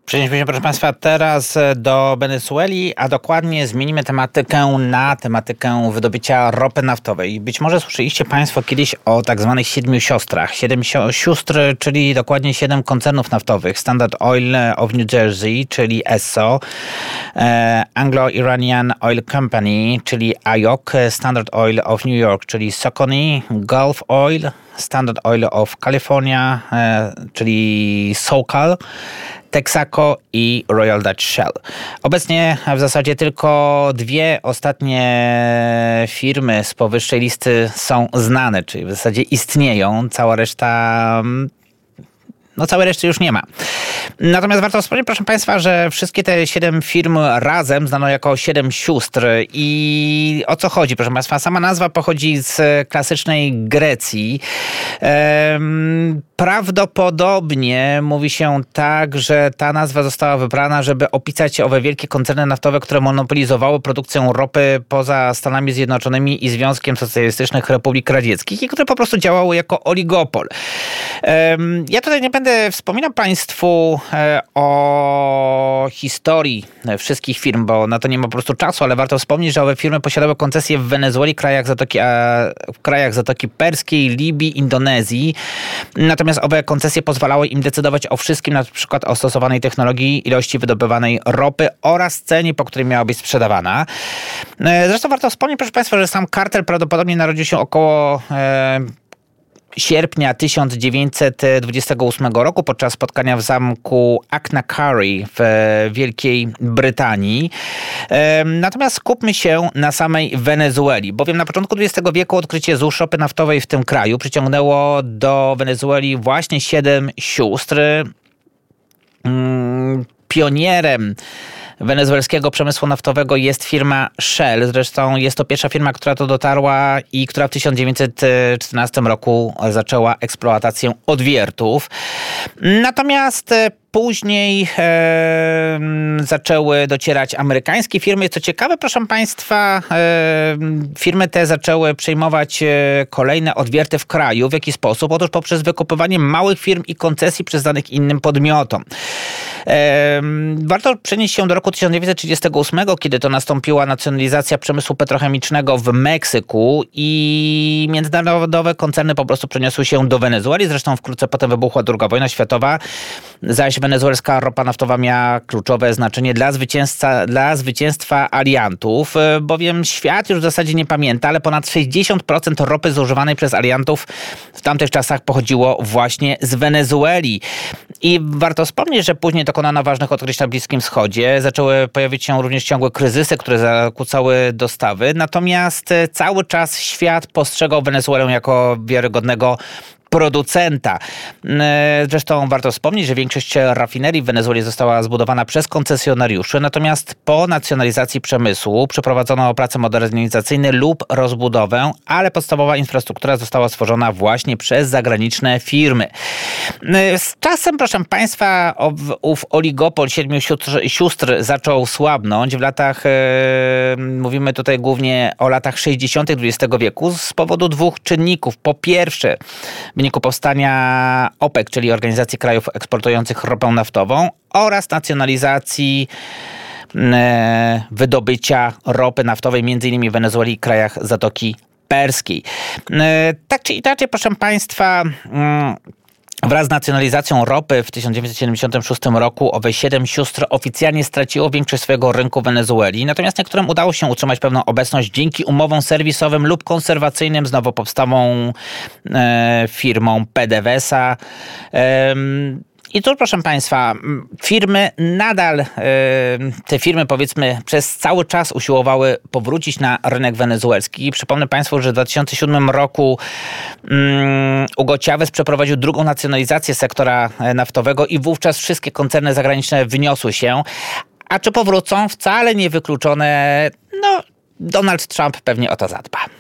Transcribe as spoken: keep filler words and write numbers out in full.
Przenieśmy się, proszę Państwa, teraz do Wenezueli, a dokładnie zmienimy tematykę na tematykę wydobycia ropy naftowej. Być może słyszeliście Państwo kiedyś o tak zwanych siedmiu siostrach. Siedem sióstr, czyli dokładnie siedem koncernów naftowych. Standard Oil of New Jersey, czyli E S S O, Anglo-Iranian Oil Company, czyli A Y O K, Standard Oil of New York, czyli Socony, Gulf Oil, Standard Oil of California, czyli SoCal, Texaco i Royal Dutch Shell. Obecnie w zasadzie tylko dwie ostatnie firmy z powyższej listy są znane, czyli w zasadzie istnieją. Cała reszta... No całej reszty już nie ma. Natomiast warto wspomnieć, proszę Państwa, że wszystkie te siedem firm razem znano jako siedem sióstr. I o co chodzi, proszę Państwa? Sama nazwa pochodzi z klasycznej Grecji. Ehm, prawdopodobnie mówi się tak, że ta nazwa została wybrana, żeby opisać owe wielkie koncerny naftowe, które monopolizowały produkcję ropy poza Stanami Zjednoczonymi i Związkiem Socjalistycznych Republik Radzieckich i które po prostu działały jako oligopol. Ehm, ja tutaj nie będę wspominał Państwu o historii wszystkich firm, bo na to nie ma po prostu czasu, ale warto wspomnieć, że owe firmy posiadały koncesje w Wenezueli, krajach Zatoki, w krajach Zatoki Perskiej, Libii, Indonezji. Natomiast owe koncesje pozwalały im decydować o wszystkim, na przykład o stosowanej technologii, ilości wydobywanej ropy oraz cenie, po której miała być sprzedawana. Zresztą warto wspomnieć, proszę Państwa, że sam kartel prawdopodobnie narodził się około e, sierpnia tysiąc dziewięćset dwudziestego ósmego roku podczas spotkania w zamku Achnacarry w Wielkiej Brytanii. Natomiast skupmy się na samej Wenezueli, bowiem na początku dwudziestego wieku odkrycie złóż ropy naftowej w tym kraju przyciągnęło do Wenezueli właśnie siedem sióstr. Pionierem wenezuelskiego przemysłu naftowego jest firma Shell. Zresztą jest to pierwsza firma, która to dotarła i która w tysiąc dziewięćset czternastym roku zaczęła eksploatację odwiertów. Natomiast później e, zaczęły docierać amerykańskie firmy. Co ciekawe, proszę Państwa, e, firmy te zaczęły przejmować e, kolejne odwierty w kraju. W jaki sposób? Otóż poprzez wykupywanie małych firm i koncesji przyznanych innym podmiotom. E, warto przenieść się do roku tysiąc dziewięćset trzydziestego ósmego, kiedy to nastąpiła nacjonalizacja przemysłu petrochemicznego w Meksyku i międzynarodowe koncerny po prostu przeniosły się do Wenezueli. Zresztą wkrótce potem wybuchła druga wojna światowa, zaś wenezuelska ropa naftowa miała kluczowe znaczenie dla, zwycięstwa, dla zwycięstwa aliantów, bowiem świat już w zasadzie nie pamięta, ale ponad sześćdziesiąt procent ropy zużywanej przez aliantów w tamtych czasach pochodziło właśnie z Wenezueli. I warto wspomnieć, że później dokonano ważnych odkryć na Bliskim Wschodzie. Zaczęły pojawić się również ciągłe kryzysy, które zakłócały dostawy. Natomiast cały czas świat postrzegał Wenezuelę jako wiarygodnego producenta. Zresztą warto wspomnieć, że większość rafinerii w Wenezueli została zbudowana przez koncesjonariuszy, natomiast po nacjonalizacji przemysłu przeprowadzono prace modernizacyjne lub rozbudowę, ale podstawowa infrastruktura została stworzona właśnie przez zagraniczne firmy. Z czasem, proszę Państwa, ów oligopol siedmiu sióstr, sióstr zaczął słabnąć. W latach, mówimy tutaj głównie o latach sześćdziesiątych dwudziestego wieku, z powodu dwóch czynników. Po pierwsze, w wyniku powstania OPEC, czyli Organizacji Krajów Eksportujących Ropę Naftową, oraz nacjonalizacji e, wydobycia ropy naftowej, między innymi w Wenezueli i krajach Zatoki Perskiej. E, tak czy inaczej, proszę Państwa, mm, wraz z nacjonalizacją ropy w tysiąc dziewięćset siedemdziesiątym szóstym roku owe siedem sióstr oficjalnie straciło większość swojego rynku w Wenezueli, natomiast niektórym udało się utrzymać pewną obecność dzięki umowom serwisowym lub konserwacyjnym z nowo powstałą e, firmą PDVSA. E, I tu, proszę Państwa, firmy nadal, te firmy powiedzmy przez cały czas usiłowały powrócić na rynek wenezuelski. Przypomnę Państwu, że w dwa tysiące siódmym roku um, Hugo Chávez przeprowadził drugą nacjonalizację sektora naftowego i wówczas wszystkie koncerny zagraniczne wyniosły się. A czy powrócą? Wcale niewykluczone. No, Donald Trump pewnie o to zadba.